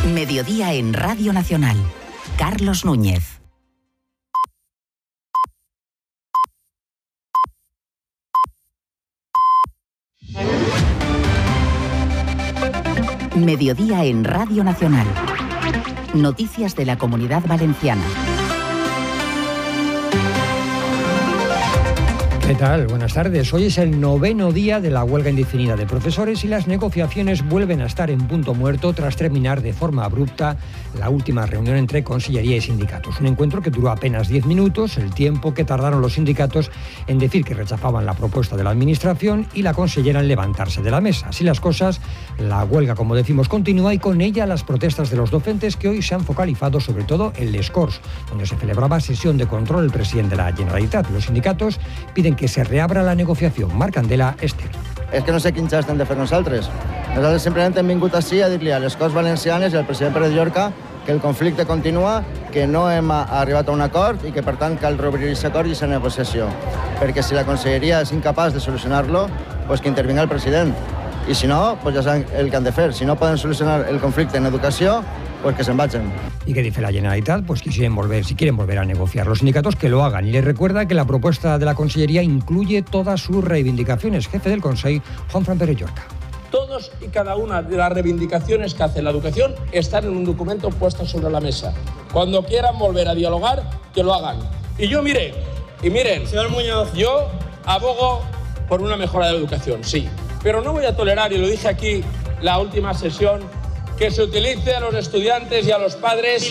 Mediodía en Radio Nacional. Carlos Núñez. Mediodía en Radio Nacional. Noticias de la Comunidad Valenciana. ¿Qué tal? Buenas tardes. Hoy es el 9º día de la huelga indefinida de profesores y las negociaciones vuelven a estar en punto muerto tras terminar de forma abrupta la última reunión entre Consellería y sindicatos. Un encuentro que duró apenas 10 minutos, el tiempo que tardaron los sindicatos en decir que rechazaban la propuesta de la Administración y la consellera en levantarse de la mesa. Así las cosas, la huelga, como decimos, continúa y con ella las protestas de los docentes que hoy se han focalizado sobre todo en Les Corts, donde se celebraba sesión de control el presidente de la Generalitat. Los sindicatos piden que se reabra la negociación. Marc Candela, Esther. És que no sé quin gest hem de fer nosaltres. Nosaltres simplement hem vingut així a dir-li a les Corts Valencianes i al president Pere de Llorca que el conflicte continua, que no hem arribat a un acord i que, per tant, cal reobrir aquest acord i aquesta negociació. Perquè si la Conselleria és incapaç de solucionar-lo, pues que intervinga el president. I si no, pues ja saben el que han de fer. Si no poden solucionar el conflicte en educació, pues que se vayan. ¿Y qué dice la Generalitat? Pues si quieren volver a negociar los sindicatos, que lo hagan. Y les recuerda que la propuesta de la Consellería incluye todas sus reivindicaciones. Jefe del Consejo, Juanfran Pere Llorca. Todos y cada una de las reivindicaciones que hace la educación están en un documento puesto sobre la mesa. Cuando quieran volver a dialogar, que lo hagan. Y yo miren, señor Muñoz, yo abogo por una mejora de la educación, sí. Pero no voy a tolerar, y lo dije aquí la última sesión, que se utilice a los estudiantes y a los padres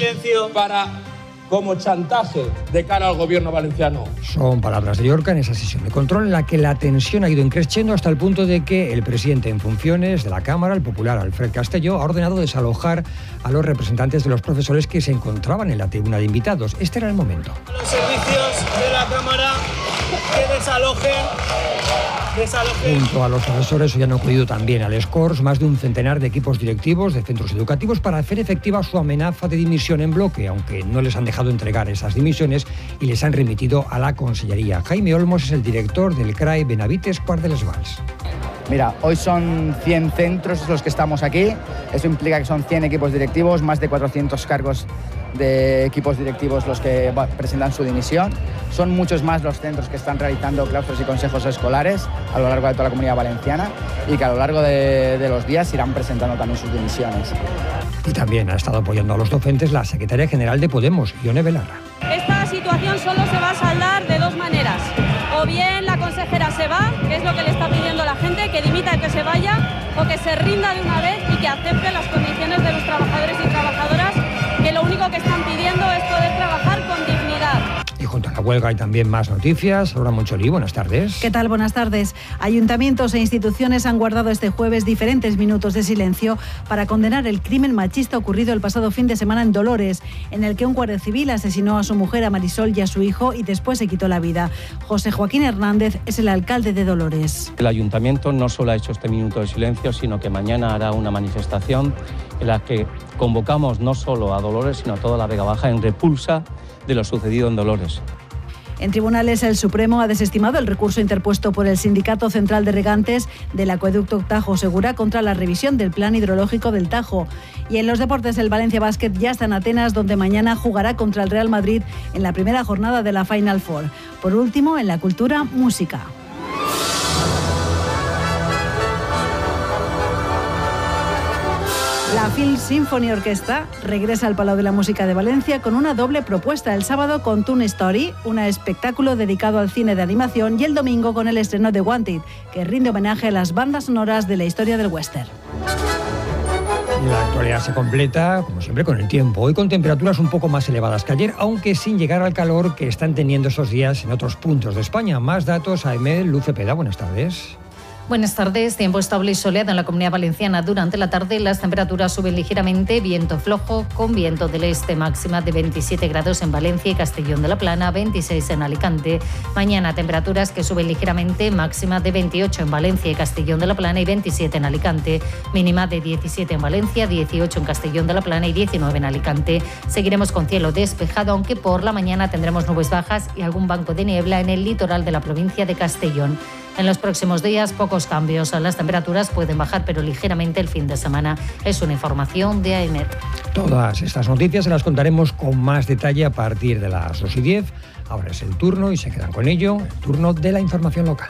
como chantaje de cara al gobierno valenciano. Son palabras de Llorca en esa sesión de control en la que la tensión ha ido increciendo hasta el punto de que el presidente en funciones de la Cámara, el popular Alfred Castelló, ha ordenado desalojar a los representantes de los profesores que se encontraban en la tribuna de invitados. Este era el momento. Los servicios de la Cámara que desalojen. Junto a los profesores hoy han acudido también a Les Corts más de un centenar de equipos directivos de centros educativos para hacer efectiva su amenaza de dimisión en bloque, aunque no les han dejado entregar esas dimisiones y les han remitido a la Consellería. Jaime Olmos es el director del CRAE Benavites Quart de les Valls. Mira, hoy son 100 centros los que estamos aquí. Eso implica que son 100 equipos directivos, más de 400 cargos de equipos directivos los que presentan su dimisión. Son muchos más los centros que están realizando claustros y consejos escolares a lo largo de toda la Comunidad Valenciana y que a lo largo de los días irán presentando también sus dimisiones. Y también ha estado apoyando a los docentes la secretaria general de Podemos, Ione Belarra. Esta situación solo se va a saldar de dos maneras. O bien la consejera se va, que es lo que le está pidiendo la gente, que dimita y que se vaya, o que se rinda de una vez y que acepte las condiciones de los trabajadores y trabajadoras, que lo único que están pidiendo es poder trabajar con dignidad. Y junto a la huelga hay también más noticias. Laura Moncholi, buenas tardes. ¿Qué tal? Buenas tardes. Ayuntamientos e instituciones han guardado este jueves diferentes minutos de silencio para condenar el crimen machista ocurrido el pasado fin de semana en Dolores, en el que un guardia civil asesinó a su mujer, a Marisol, y a su hijo y después se quitó la vida. José Joaquín Hernández es el alcalde de Dolores. El ayuntamiento no solo ha hecho este minuto de silencio, sino que mañana hará una manifestación en la que convocamos no solo a Dolores, sino a toda la Vega Baja en repulsa de lo sucedido en Dolores. En tribunales, el Supremo ha desestimado el recurso interpuesto por el Sindicato Central de Regantes del Acueducto Tajo Segura contra la revisión del plan hidrológico del Tajo. Y en los deportes, el Valencia Basket ya está en Atenas, donde mañana jugará contra el Real Madrid en la primera jornada de la Final Four. Por último, en la cultura, música. La Phil Symphony Orchestra regresa al Palau de la Música de Valencia con una doble propuesta. El sábado con Toon Story, un espectáculo dedicado al cine de animación, y el domingo con el estreno de Wanted, que rinde homenaje a las bandas sonoras de la historia del western. La actualidad se completa, como siempre, con el tiempo. Hoy con temperaturas un poco más elevadas que ayer, aunque sin llegar al calor que están teniendo estos días en otros puntos de España. Más datos, Aimé Luz Cepeda. Buenas tardes. Buenas tardes. Tiempo estable y soleado en la Comunidad Valenciana. Durante la tarde las temperaturas suben ligeramente, viento flojo con viento del este, máxima de 27 grados en Valencia y Castellón de la Plana, 26 en Alicante. Mañana temperaturas que suben ligeramente, máxima de 28 en Valencia y Castellón de la Plana y 27 en Alicante, mínima de 17 en Valencia, 18 en Castellón de la Plana y 19 en Alicante. Seguiremos con cielo despejado, aunque por la mañana tendremos nubes bajas y algún banco de niebla en el litoral de la provincia de Castellón. En los próximos días, pocos cambios. Las temperaturas pueden bajar, pero ligeramente el fin de semana. Es una información de AEMET. Todas estas noticias se las contaremos con más detalle a partir de las 2:10. Ahora es el turno, y se quedan con ello, el turno de la información local.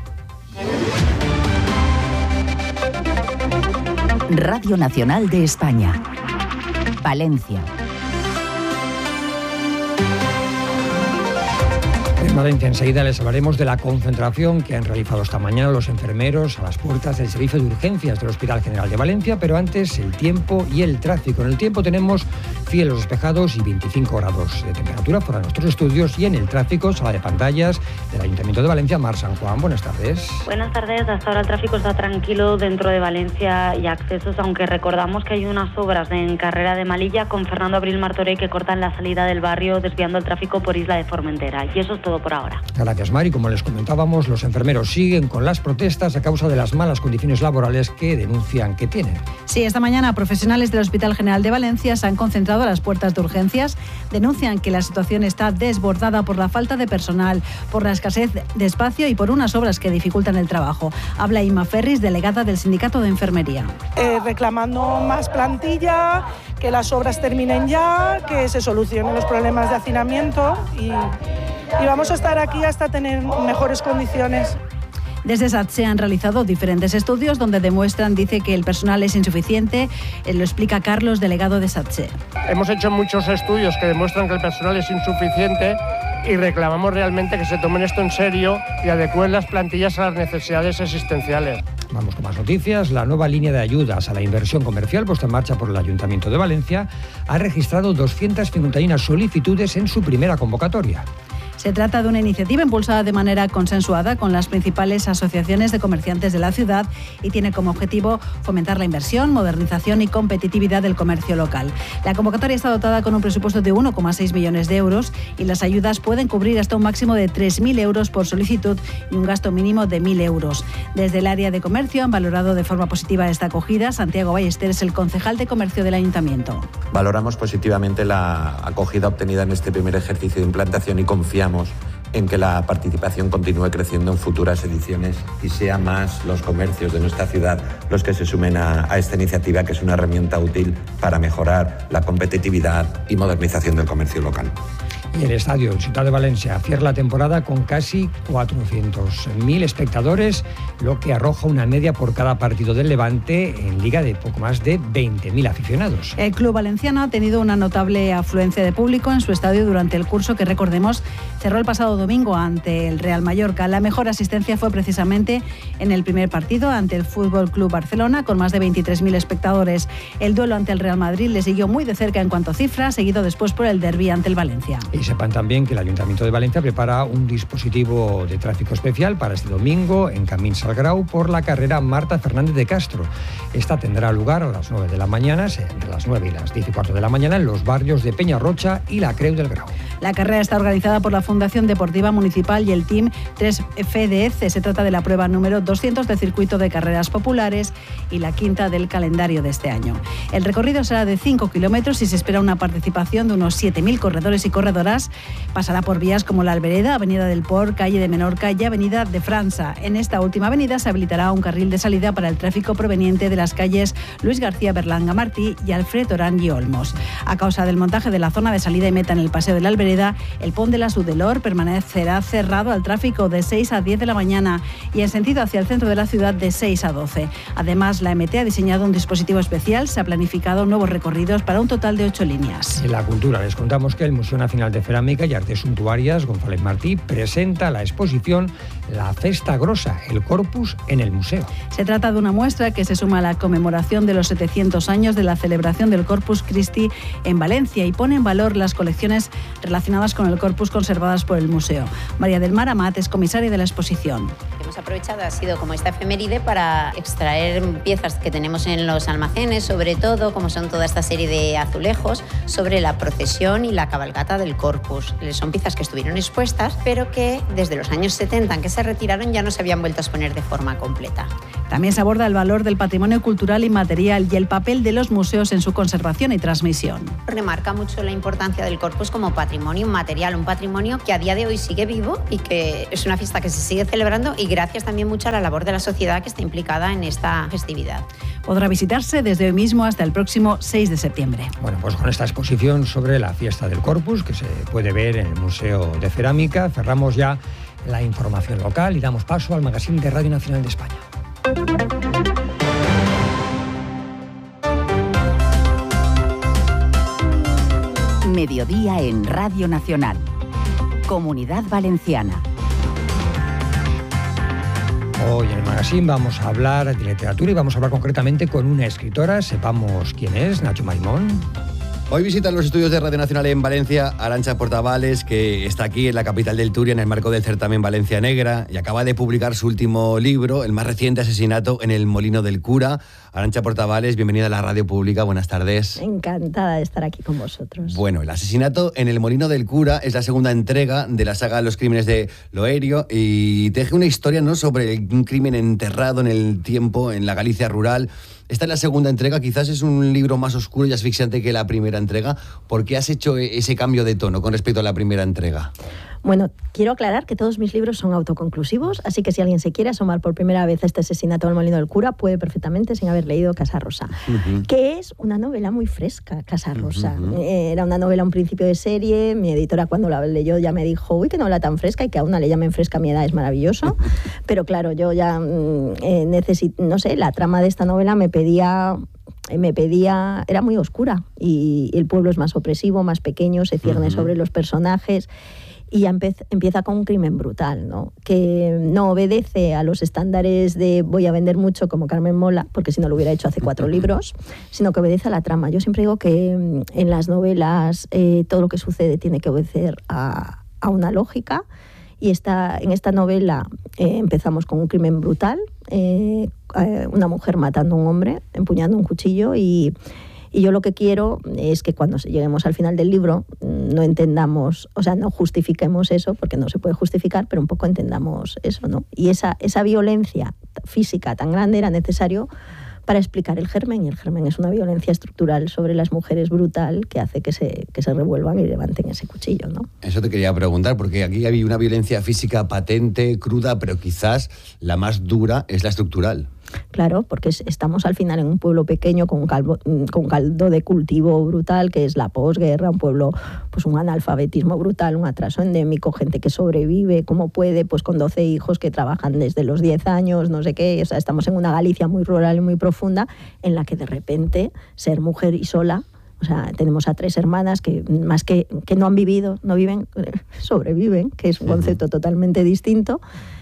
Radio Nacional de España. Valencia. En Valencia enseguida les hablaremos de la concentración que han realizado esta mañana los enfermeros a las puertas del servicio de urgencias del Hospital General de Valencia, pero antes el tiempo y el tráfico. En el tiempo tenemos cielos despejados y 25 grados de temperatura fuera de nuestros estudios, y en el tráfico, sala de pantallas del Ayuntamiento de Valencia, Mar San Juan. Buenas tardes. Buenas tardes. Hasta ahora el tráfico está tranquilo dentro de Valencia y accesos, aunque recordamos que hay unas obras en carrera de Malilla con Fernando Abril Martorell que cortan la salida del barrio, desviando el tráfico por Isla de Formentera. Y eso es todo por ahora. Gracias, Mari. Como les comentábamos, los enfermeros siguen con las protestas a causa de las malas condiciones laborales que denuncian que tienen. Sí, esta mañana profesionales del Hospital General de Valencia se han concentrado a las puertas de urgencias. Denuncian que la situación está desbordada por la falta de personal, por la escasez de espacio y por unas obras que dificultan el trabajo. Habla Inma Ferris, delegada del Sindicato de Enfermería. Reclamando más plantilla, que las obras terminen ya, que se solucionen los problemas de hacinamiento y vamos a estar aquí hasta tener mejores condiciones. Desde SATSE han realizado diferentes estudios donde demuestran, dice, que el personal es insuficiente. Lo explica Carlos, delegado de SATSE. Hemos hecho muchos estudios que demuestran que el personal es insuficiente y reclamamos realmente que se tomen esto en serio y adecúen las plantillas a las necesidades existenciales. Vamos con más noticias. La nueva línea de ayudas a la inversión comercial puesta en marcha por el Ayuntamiento de Valencia ha registrado 251 solicitudes en su primera convocatoria. Se trata de una iniciativa impulsada de manera consensuada con las principales asociaciones de comerciantes de la ciudad y tiene como objetivo fomentar la inversión, modernización y competitividad del comercio local. La convocatoria está dotada con un presupuesto de 1,6 millones de euros y las ayudas pueden cubrir hasta un máximo de 3.000 euros por solicitud y un gasto mínimo de 1.000 euros. Desde el área de comercio han valorado de forma positiva esta acogida. Santiago Ballester es el concejal de comercio del Ayuntamiento. Valoramos positivamente la acogida obtenida en este primer ejercicio de implantación y confiamos en que la participación continúe creciendo en futuras ediciones y sea más los comercios de nuestra ciudad los que se sumen a esta iniciativa, que es una herramienta útil para mejorar la competitividad y modernización del comercio local. Y el estadio Ciutat de Valencia cierra la temporada con casi 400.000 espectadores, lo que arroja una media por cada partido del Levante en liga de poco más de 20.000 aficionados. El club valenciano ha tenido una notable afluencia de público en su estadio durante el curso que, recordemos, cerró el pasado domingo ante el Real Mallorca. La mejor asistencia fue precisamente en el primer partido ante el Fútbol Club Barcelona, con más de 23.000 espectadores. El duelo ante el Real Madrid le siguió muy de cerca en cuanto a cifras, seguido después por el derbi ante el Valencia. Y sepan también que el Ayuntamiento de Valencia prepara un dispositivo de tráfico especial para este domingo en Camins al Grau por la carrera Marta Fernández de Castro. Esta tendrá lugar a las 9 de la mañana, entre las 9 y las 10:15 de la mañana, en los barrios de Peñarrocha y la Creu del Grau. La carrera está organizada por la Fundación Deportiva Municipal y el Team 3FDC. Se trata de la prueba número 200 del circuito de carreras populares y la quinta del calendario de este año. El recorrido será de 5 kilómetros y se espera una participación de unos 7.000 corredores y corredoras. Pasará por vías como la Albereda, Avenida del Port, Calle de Menorca y Avenida de França. En esta última avenida se habilitará un carril de salida para el tráfico proveniente de las calles Luis García Berlanga Martí y Alfred Orán y Olmos. A causa del montaje de la zona de salida y meta en el Paseo de la Albereda, el Pont de la Sudelor permanecerá cerrado al tráfico de 6 a 10 de la mañana y en sentido hacia el centro de la ciudad de 6 a 12. Además, la MT ha diseñado un dispositivo especial. Se ha planificado nuevos recorridos para un total de 8 líneas. En la cultura les contamos que el Museo Nacional de Cerámica y Artes Suntuarias González Martí presenta la exposición La Festa Grossa, el Corpus en el museo. Se trata de una muestra que se suma a la conmemoración de los 700 años de la celebración del Corpus Christi en Valencia y pone en valor las colecciones relacionadas con el Corpus conservadas por el museo. María del Mar Amat es comisaria de la exposición. Hemos aprovechado, ha sido como esta efeméride para extraer piezas que tenemos en los almacenes, sobre todo como son toda esta serie de azulejos sobre la procesión y la cabalgata del Corpus. Son piezas que estuvieron expuestas, pero que desde los años 70 en que se retiraron ya no se habían vuelto a exponer de forma completa. También se aborda el valor del patrimonio cultural inmaterial y el papel de los museos en su conservación y transmisión. Remarca mucho la importancia del Corpus como patrimonio inmaterial, un patrimonio que a día de hoy sigue vivo y que es una fiesta que se sigue celebrando, y gracias también mucho a la labor de la sociedad que está implicada en esta festividad. Podrá visitarse desde hoy mismo hasta el próximo 6 de septiembre. Bueno, pues con esta exposición sobre la fiesta del Corpus, que se puede ver en el Museo de Cerámica, cerramos ya la información local y damos paso al magazine de Radio Nacional de España. Mediodía en Radio Nacional. Comunidad Valenciana. Hoy en el magazine vamos a hablar de literatura y vamos a hablar concretamente con una escritora. Sepamos quién es, Nacho Marimón. Hoy visitan los estudios de Radio Nacional en Valencia Arantxa Portavales, que está aquí en la capital del Turia en el marco del certamen Valencia Negra y acaba de publicar su último libro, el más reciente, Asesinato en el Molino del Cura. Arantxa Portavales, bienvenida a la radio pública, buenas tardes. Encantada de estar aquí con vosotros. Bueno, el Asesinato en el Molino del Cura es la segunda entrega de la saga Los crímenes de Loerio y teje una historia, ¿no?, sobre un crimen enterrado en el tiempo en la Galicia rural. Esta es la segunda entrega, quizás es un libro más oscuro y asfixiante que la primera entrega. ¿Por qué has hecho ese cambio de tono con respecto a la primera entrega? Bueno, quiero aclarar que todos mis libros son autoconclusivos, así que si alguien se quiere asomar por primera vez a este Asesinato al Molino del Cura, puede perfectamente sin haber leído Casa Rosa, que es una novela muy fresca, Casa Rosa. Era una novela, un principio de serie, mi editora cuando la leyó ya me dijo, uy, qué novela tan fresca, y que aún le llamen fresca a mi edad es maravilloso, pero claro, yo ya necesito, no sé, la trama de esta novela me pedía, era muy oscura y el pueblo es más opresivo, más pequeño, se cierne sobre los personajes. Y ya empieza con un crimen brutal, ¿no?, que no obedece a los estándares de voy a vender mucho como Carmen Mola, porque si no lo hubiera hecho hace 4 libros, sino que obedece a la trama. Yo siempre digo que en las novelas todo lo que sucede tiene que obedecer a una lógica, y en esta novela empezamos con un crimen brutal, una mujer matando a un hombre, empuñando un cuchillo, y yo lo que quiero es que cuando lleguemos al final del libro no entendamos, o sea, no justifiquemos eso, porque no se puede justificar, pero un poco entendamos eso, ¿no? Y esa violencia física tan grande era necesario para explicar el germen, y el germen es una violencia estructural sobre las mujeres brutal que hace que se revuelvan y levanten ese cuchillo, ¿no? Eso te quería preguntar, porque aquí hay una violencia física patente, cruda, pero quizás la más dura es la estructural. Claro, porque estamos al final en un pueblo pequeño con un caldo de cultivo brutal, que es la posguerra, un pueblo, pues un analfabetismo brutal, un atraso endémico, gente que sobrevive como puede, pues con 12 hijos que trabajan desde los 10 años, no sé qué. O sea, estamos en una Galicia muy rural y muy profunda, en la que de repente ser mujer y sola, o sea, tenemos a 3 hermanas que más que no han vivido, no viven, sobreviven, que es un concepto totalmente distinto.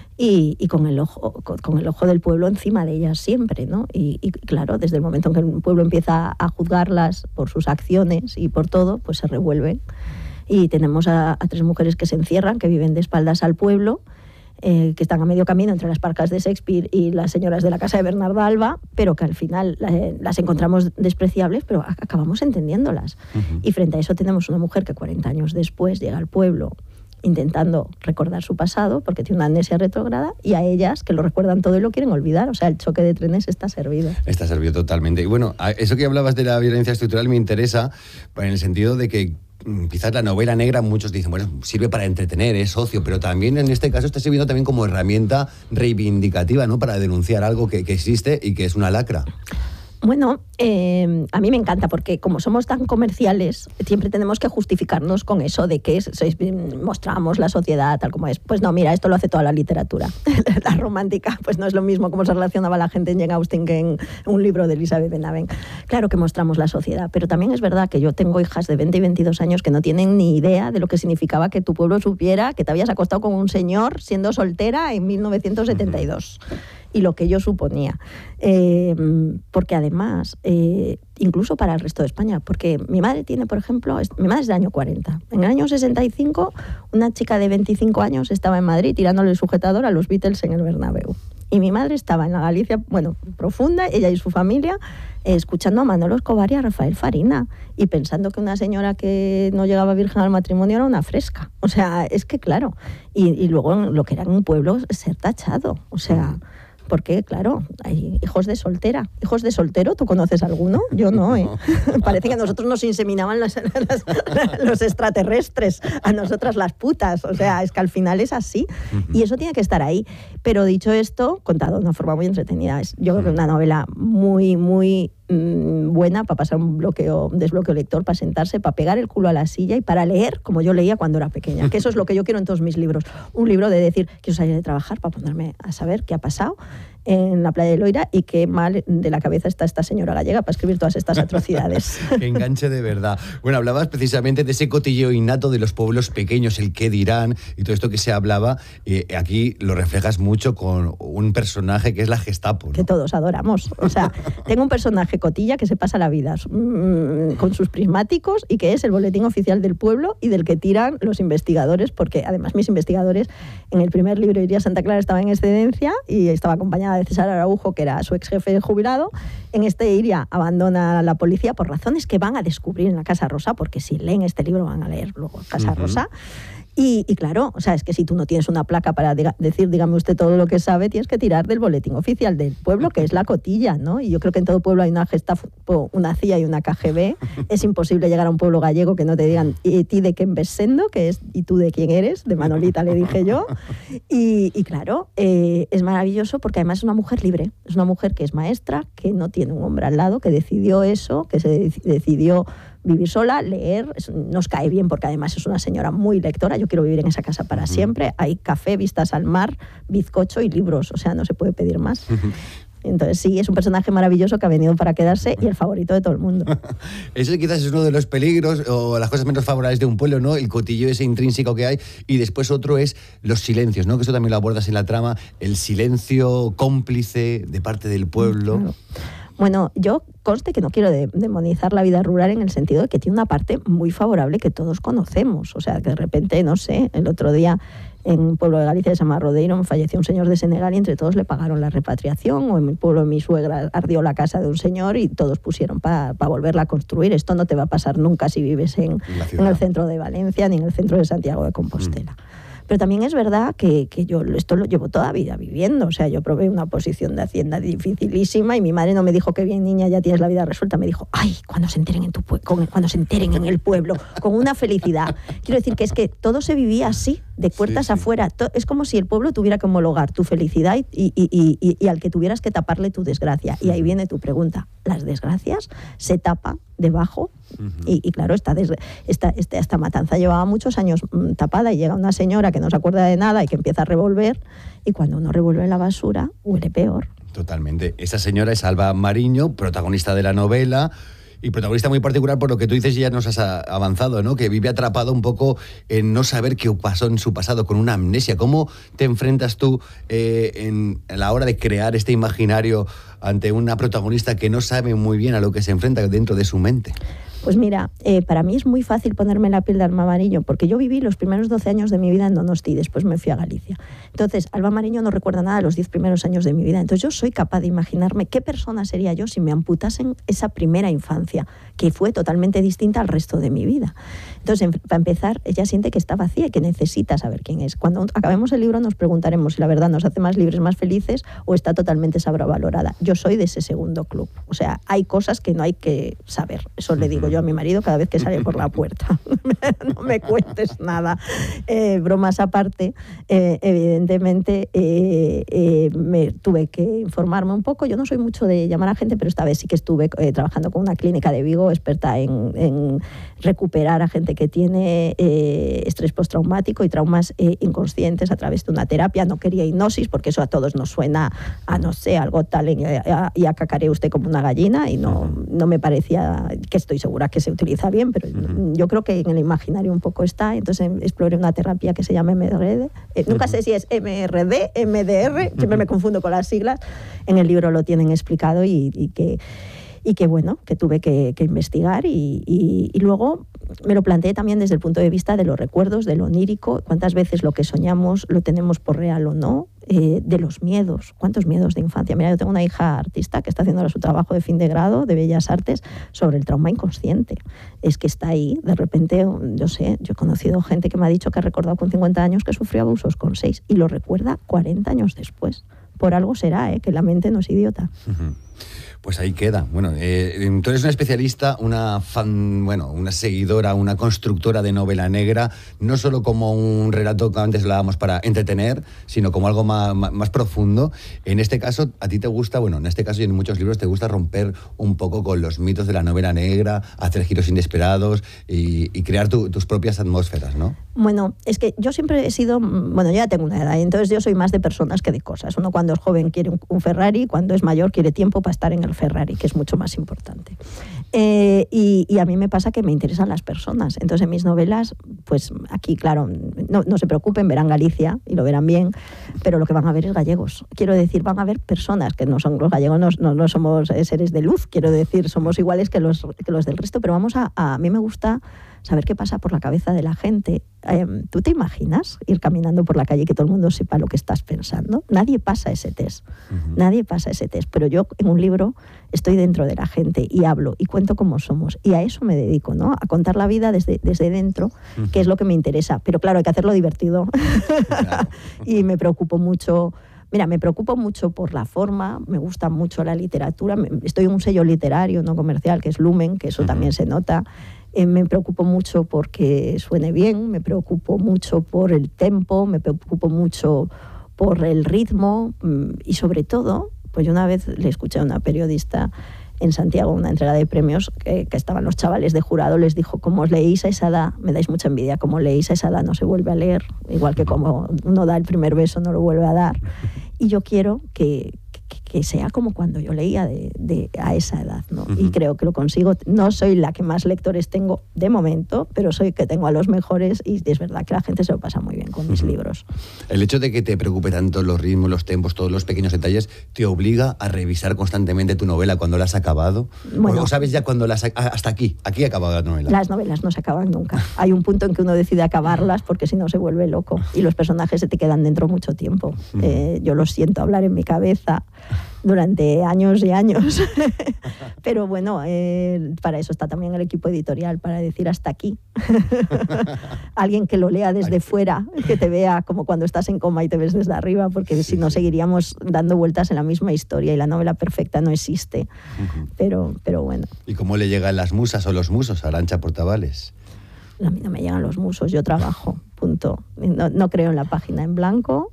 Y con el ojo del pueblo encima de ellas siempre, ¿no? Y claro, desde el momento en que el pueblo empieza a juzgarlas por sus acciones y por todo, pues se revuelven. Y tenemos a 3 mujeres que se encierran, que viven de espaldas al pueblo, que están a medio camino entre las parcas de Shakespeare y las señoras de la casa de Bernarda Alba, pero que al final las encontramos despreciables, pero acabamos entendiéndolas. Y frente a eso tenemos una mujer que 40 años después llega al pueblo intentando recordar su pasado porque tiene una amnesia retrógrada, y a ellas que lo recuerdan todo y lo quieren olvidar. O sea, el choque de trenes está servido. Está servido totalmente. Y bueno, eso que hablabas de la violencia estructural me interesa en el sentido de que quizás la novela negra, muchos dicen, bueno, sirve para entretener, es ocio, pero también en este caso está sirviendo también como herramienta reivindicativa, ¿no?, para denunciar algo que existe y que es una lacra. Bueno, a mí me encanta porque como somos tan comerciales, siempre tenemos que justificarnos con eso de que mostramos la sociedad tal como es. Pues no, mira, esto lo hace toda la literatura. La romántica, pues no es lo mismo como se relacionaba la gente en Jane Austen que en un libro de Elizabeth Benavent. Claro que mostramos la sociedad, pero también es verdad que yo tengo hijas de 20 y 22 años que no tienen ni idea de lo que significaba que tu pueblo supiera que te habías acostado con un señor siendo soltera en 1972. Y lo que yo suponía. Porque además, incluso para el resto de España, porque mi madre tiene, por ejemplo, mi madre es del año 40. En el año 65, una chica de 25 años estaba en Madrid tirándole el sujetador a los Beatles en el Bernabéu. Y mi madre estaba en la Galicia, bueno, profunda, ella y su familia, escuchando a Manolo Escobar y a Rafael Farina, y pensando que una señora que no llegaba virgen al matrimonio era una fresca. O sea, es que claro. Y luego lo que era en un pueblo ser tachado. O sea, Porque, claro, hay hijos de soltera. ¿Hijos de soltero? ¿Tú conoces alguno? Yo no, ¿eh? Parece que a nosotros nos inseminaban los extraterrestres, a nosotras las putas. O sea, es que al final es así. Y eso tiene que estar ahí. Pero dicho esto, contado de una forma muy entretenida. Yo creo que es una novela muy, muy buena para pasar un desbloqueo lector, para sentarse, para pegar el culo a la silla y para leer como yo leía cuando era pequeña, que eso es lo que yo quiero en todos mis libros. Un libro de decir, quiero salir de trabajar para ponerme a saber qué ha pasado en la playa de Loira y qué mal de la cabeza está esta señora gallega para escribir todas estas atrocidades. Qué enganche de verdad. Bueno, hablabas precisamente de ese cotilleo innato de los pueblos pequeños, el qué dirán y todo esto que se hablaba. Aquí lo reflejas mucho con un personaje que es la Gestapo, ¿no? Que todos adoramos. O sea, tengo un personaje cotilla que se pasa la vida con sus prismáticos y que es el boletín oficial del pueblo y del que tiran los investigadores, porque además mis investigadores en el primer libro Iría Santa Clara estaba en excedencia y estaba acompañada de César Araujo, que era su ex jefe jubilado. En este Iria abandona a la policía por razones que van a descubrir en la Casa Rosa, porque si leen este libro van a leer luego Casa Rosa. Y claro, o sea, es que si tú no tienes una placa para decir, dígame usted todo lo que sabe, tienes que tirar del boletín oficial del pueblo, que es la cotilla, ¿no? Y yo creo que en todo pueblo hay una Gestapo, una CIA y una KGB. Es imposible llegar a un pueblo gallego que no te digan ¿y ti de quién ves sendo? Que es ¿y tú de quién eres? De Manolita le dije yo. Y claro, es maravilloso porque además es una mujer libre. Es una mujer que es maestra, que no tiene un hombre al lado, que decidió eso, que se decidió vivir sola, leer, nos cae bien porque además es una señora muy lectora. Yo quiero vivir en esa casa para siempre. Hay café, vistas al mar, bizcocho y libros, o sea, no se puede pedir más. Entonces sí, es un personaje maravilloso que ha venido para quedarse y el favorito de todo el mundo. Ese quizás es uno de los peligros o las cosas menos favorables de un pueblo, ¿no? El cotilleo ese intrínseco que hay. Y después otro es los silencios, ¿no? Que eso también lo abordas en la trama, el silencio cómplice de parte del pueblo. Claro. Bueno, yo conste que no quiero demonizar la vida rural en el sentido de que tiene una parte muy favorable que todos conocemos. O sea, que de repente, no sé, el otro día en un pueblo de Galicia, se llama Rodeiro, falleció un señor de Senegal y entre todos le pagaron la repatriación. O en mi pueblo, mi suegra ardió la casa de un señor y todos pusieron para volverla a construir. Esto no te va a pasar nunca si vives en el centro de Valencia ni en el centro de Santiago de Compostela. Pero también es verdad que yo esto lo llevo toda la vida viviendo. O sea, yo probé una posición de Hacienda dificilísima y mi madre no me dijo que bien, niña, ya tienes la vida resuelta. Me dijo, ay, cuando se enteren cuando se enteren en el pueblo, con una felicidad. Quiero decir que es que todo se vivía así, de puertas afuera. Es como si el pueblo tuviera que homologar tu felicidad y al que tuvieras que taparle tu desgracia. Y ahí viene tu pregunta. ¿Las desgracias se tapan debajo? Y claro, esta matanza llevaba muchos años tapada y llega una señora que no se acuerda de nada y que empieza a revolver, y cuando uno revuelve la basura huele peor. Totalmente. Esa señora es Alba Mariño, protagonista de la novela y protagonista muy particular por lo que tú dices y ya nos has avanzado, ¿no? Que vive atrapado un poco en no saber qué pasó en su pasado, con una amnesia. ¿Cómo te enfrentas tú a la hora de crear este imaginario ante una protagonista que no sabe muy bien a lo que se enfrenta dentro de su mente? Pues mira, para mí es muy fácil ponerme en la piel de Alba Mariño, porque yo viví los primeros 12 años de mi vida en Donosti y después me fui a Galicia. Entonces, Alba Mariño no recuerda nada de los 10 primeros años de mi vida. Entonces, yo soy capaz de imaginarme qué persona sería yo si me amputasen esa primera infancia, que fue totalmente distinta al resto de mi vida. Entonces, para empezar, ella siente que está vacía y que necesita saber quién es. Cuando acabemos el libro nos preguntaremos si la verdad nos hace más libres, más felices, o está totalmente sobrevalorada. Yo soy de ese segundo club. O sea, hay cosas que no hay que saber. Eso le digo yo a mi marido cada vez que sale por la puerta. No me cuentes nada. Bromas aparte, evidentemente me tuve que informarme un poco. Yo no soy mucho de llamar a gente, pero esta vez sí que estuve trabajando con una clínica de Vigo experta en recuperar a gente que tiene estrés postraumático y traumas inconscientes a través de una terapia. No quería hipnosis porque eso a todos nos suena a, no sé, algo tal y a cacaree usted como una gallina, y no me parecía, que estoy segura que se utiliza bien, pero yo creo que en el imaginario un poco está. Entonces exploré una terapia que se llama MRD. Nunca sé si es MRD, MDR, siempre me confundo con las siglas. En el libro lo tienen explicado y que bueno, que tuve que investigar y luego me lo planteé también desde el punto de vista de los recuerdos, de lo onírico, cuántas veces lo que soñamos lo tenemos por real o no, de los miedos, cuántos miedos de infancia. Mira, yo tengo una hija artista que está haciendo ahora su trabajo de fin de grado de Bellas Artes sobre el trauma inconsciente. Es que está ahí, de repente, yo he conocido gente que me ha dicho que ha recordado con 50 años que sufrió abusos con 6 y lo recuerda 40 años después. por algo será, que la mente no es idiota. Pues ahí queda. Bueno, tú eres una especialista, una fan, una seguidora, una constructora de novela negra, no solo como un relato que antes hablábamos para entretener, sino como algo más profundo. En este caso, a ti te gusta, en este caso y en muchos libros te gusta romper un poco con los mitos de la novela negra, hacer giros inesperados y crear tus propias atmósferas, ¿no? Bueno, es que yo siempre he sido, yo ya tengo una edad, entonces yo soy más de personas que de cosas. Uno cuando es joven quiere un Ferrari, cuando es mayor quiere tiempo para estar en el Ferrari, que es mucho más importante. Y a mí me pasa que me interesan las personas. Entonces en mis novelas, pues aquí, claro, no se preocupen, verán Galicia y lo verán bien, pero lo que van a ver es gallegos. Quiero decir, van a ver personas, que no son los gallegos, no somos seres de luz, quiero decir, somos iguales que los del resto, pero a mí me gusta saber qué pasa por la cabeza de la gente. ¿Tú te imaginas ir caminando por la calle y que todo el mundo sepa lo que estás pensando? Nadie pasa ese test. Nadie pasa ese test. Pero yo en un libro estoy dentro de la gente y hablo y cuento cómo somos. Y a eso me dedico, ¿no? A contar la vida desde dentro, que es lo que me interesa. Pero claro, hay que hacerlo divertido. Y me preocupo mucho... Mira, me preocupo mucho por la forma, me gusta mucho la literatura. Estoy en un sello literario, no comercial, que es Lumen, que eso también se nota. Me preocupo mucho porque suene bien, me preocupo mucho por el tempo, me preocupo mucho por el ritmo y sobre todo, pues yo una vez le escuché a una periodista en Santiago, una entrega de premios, que estaban los chavales de jurado, les dijo, como os leéis a esa edad, me dais mucha envidia, como leéis a esa edad no se vuelve a leer, igual que como uno da el primer beso no lo vuelve a dar. Y yo quiero que sea como cuando yo leía a esa edad, ¿no? Y creo que lo consigo. No soy la que más lectores tengo de momento, pero soy que tengo a los mejores y es verdad que la gente se lo pasa muy bien con mis libros. El hecho de que te preocupe tanto los ritmos, los tempos, todos los pequeños detalles, ¿te obliga a revisar constantemente tu novela cuando la has acabado? ¿O sabes ya cuando hasta aquí ha acabado la novela? Las novelas no se acaban nunca. Hay un punto en que uno decide acabarlas porque si no se vuelve loco y los personajes se te quedan dentro mucho tiempo. Yo los siento hablar en mi cabeza durante años y años. Pero bueno, para eso está también el equipo editorial, para decir hasta aquí. Alguien que lo lea desde fuera, que te vea como cuando estás en coma y te ves desde arriba, porque si no seguiríamos dando vueltas en la misma historia y la novela perfecta no existe. Pero bueno. ¿Y cómo le llegan las musas o los musos a Arantxa Portavales? A mí no me llegan los musos, yo trabajo, punto. No creo en la página en blanco.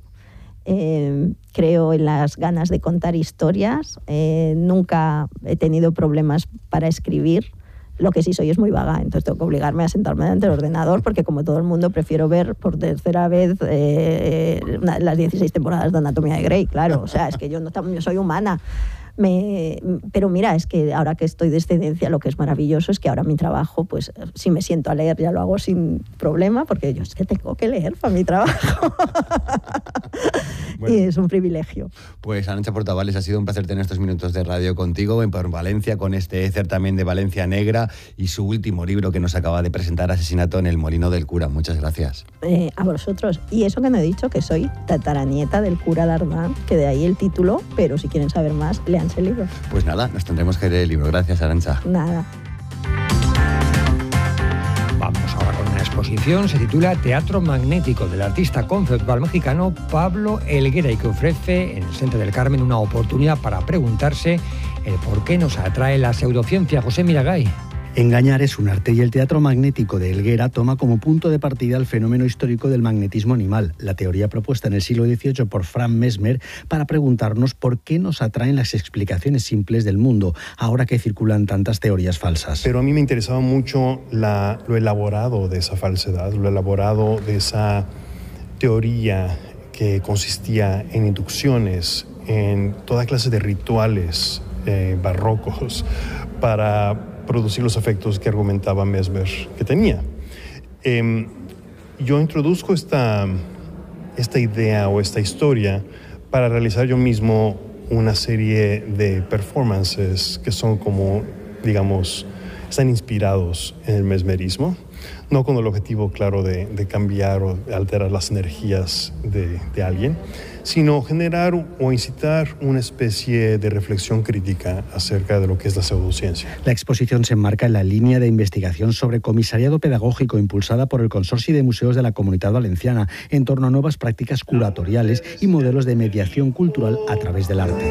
Creo en las ganas de contar historias. Nunca he tenido problemas para escribir. Lo que sí soy es muy vaga, entonces tengo que obligarme a sentarme delante del ordenador porque como todo el mundo prefiero ver por tercera vez las 16 temporadas de Anatomía de Grey, claro. O sea, es que yo soy humana. Pero mira, es que ahora que estoy de excedencia, lo que es maravilloso es que ahora mi trabajo, pues si me siento a leer ya lo hago sin problema, porque yo es que tengo que leer para mi trabajo. Bueno, y es un privilegio. Pues Arantxa Portavales, ha sido un placer tener estos minutos de radio contigo en Valencia, con este certamen de Valencia Negra y su último libro que nos acaba de presentar, Asesinato en el Molino del Cura. Muchas gracias. A vosotros. Y eso que no he dicho, que soy tataranieta del cura Dardán, que de ahí el título, pero si quieren saber más, lean el libro. Pues nada, nos tendremos que leer el libro. Gracias, Arantxa. Nada. Vamos ahora con una exposición, se titula Teatro Magnético, del artista conceptual mexicano Pablo Helguera, y que ofrece en el Centro del Carmen una oportunidad para preguntarse el por qué nos atrae la pseudociencia. José Miragay. Engañar es un arte y el teatro magnético de Helguera toma como punto de partida el fenómeno histórico del magnetismo animal, la teoría propuesta en el siglo XVIII por Franz Mesmer para preguntarnos por qué nos atraen las explicaciones simples del mundo, ahora que circulan tantas teorías falsas. Pero a mí me interesaba mucho lo elaborado de esa falsedad, lo elaborado de esa teoría que consistía en inducciones, en toda clase de rituales barrocos para producir los efectos que argumentaba Mesmer que tenía. Yo introduzco esta idea o esta historia para realizar yo mismo una serie de performances que son como, digamos, están inspirados en el mesmerismo, no con el objetivo claro de cambiar o de alterar las energías de alguien, sino generar o incitar una especie de reflexión crítica acerca de lo que es la pseudociencia. La exposición se enmarca en la línea de investigación sobre comisariado pedagógico impulsada por el Consorci de Museos de la Comunitat Valenciana en torno a nuevas prácticas curatoriales y modelos de mediación cultural a través del arte.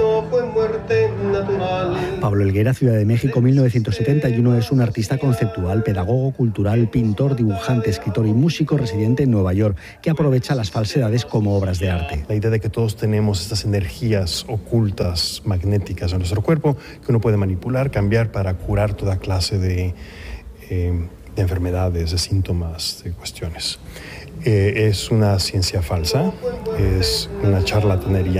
Pablo Helguera, Ciudad de México, 1971, es un artista conceptual, pedagogo cultural, pintor, dibujante, escritor y músico residente en Nueva York, que aprovecha las falsedades como obras de arte. La idea de que todos tenemos estas energías ocultas, magnéticas en nuestro cuerpo, que uno puede manipular, cambiar para curar toda clase de enfermedades, de síntomas, de cuestiones. Es una ciencia falsa, es una charlatanería.